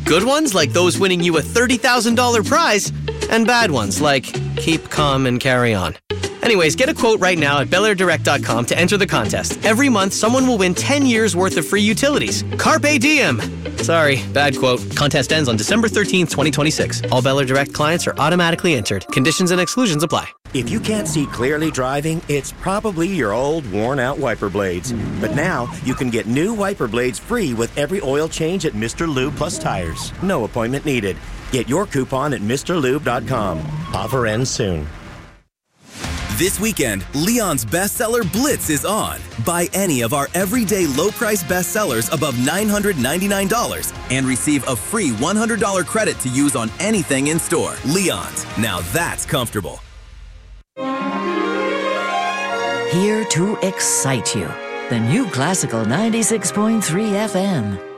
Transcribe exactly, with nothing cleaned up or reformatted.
Good ones, like those winning you a thirty thousand dollars prize, and bad ones, like keep calm and carry on. Anyways, get a quote right now at bel air direct dot com to enter the contest. Every month, someone will win ten years worth of free utilities. Carpe diem! Sorry, bad quote. Contest ends on December thirteenth, twenty twenty-six. All Bel Air Direct clients are automatically entered. Conditions and exclusions apply. If you can't see clearly driving, it's probably your old, worn-out wiper blades. But now, you can get new wiper blades free with every oil change at Mister Lube Plus Tires. No appointment needed. Get your coupon at Mr Lube dot com. Offer ends soon. This weekend, Leon's bestseller Blitz is on. Buy any of our everyday low-price bestsellers above nine hundred ninety-nine dollars and receive a free one hundred dollars credit to use on anything in store. Leon's. Now that's comfortable. Here to excite you. The new Classical ninety-six point three F M.